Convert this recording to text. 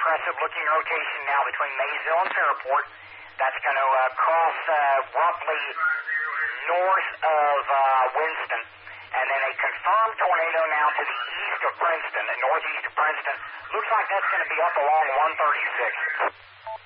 aggressive-looking rotation now between Maysville and Fairport. That's going to cross roughly north of Winston. And then a confirmed tornado now to the east of Princeton, northeast of Princeton. Looks like that's going to be up along 136.